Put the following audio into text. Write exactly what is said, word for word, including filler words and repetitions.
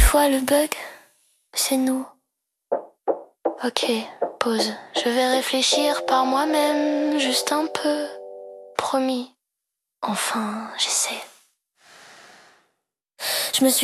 fois le bug, c'est nous. Ok, pause. Je vais réfléchir par moi-même, juste un peu. Promis. Enfin, j'essaie. Je me suis